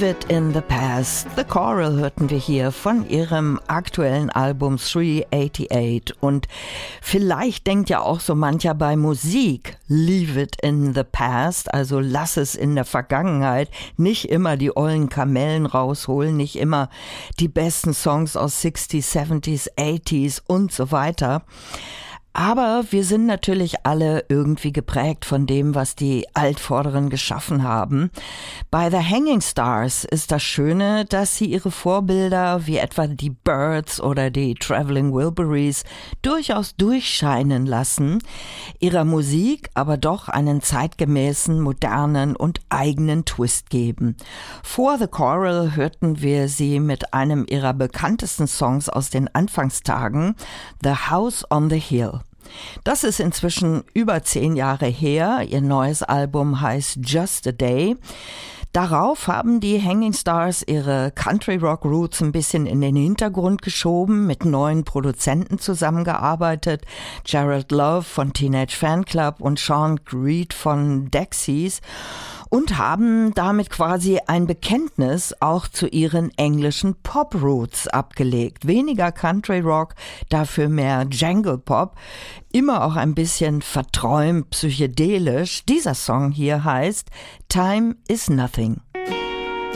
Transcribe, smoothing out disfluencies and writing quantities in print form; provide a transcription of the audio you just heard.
Leave It in the Past. The Coral hörten wir hier von ihrem aktuellen Album 388. Und vielleicht denkt ja auch so mancher bei Musik, Leave It in the Past, also lass es in der Vergangenheit, nicht immer die ollen Kamellen rausholen, nicht immer die besten Songs aus 60s, 70s, 80s und so weiter. Aber wir sind natürlich alle irgendwie geprägt von dem, was die Altvorderen geschaffen haben. Bei The Hanging Stars ist das Schöne, dass sie ihre Vorbilder wie etwa die Byrds oder die Traveling Wilburys durchaus durchscheinen lassen, ihrer Musik aber doch einen zeitgemäßen, modernen und eigenen Twist geben. Vor The Coral hörten wir sie mit einem ihrer bekanntesten Songs aus den Anfangstagen, The House on the Hill. Das ist inzwischen über 10 Jahre her. Ihr neues Album heißt Just a Day. Darauf haben die Hanging Stars ihre Country-Rock-Roots ein bisschen in den Hintergrund geschoben, mit neuen Produzenten zusammengearbeitet, Gerald Love von Teenage Fanclub und Sean Reed von Dexys, und haben damit quasi ein Bekenntnis auch zu ihren englischen Pop-Roots abgelegt. Weniger Country-Rock, dafür mehr Jangle-Pop, immer auch ein bisschen verträumt, psychedelisch. Dieser Song hier heißt Time is Nothing.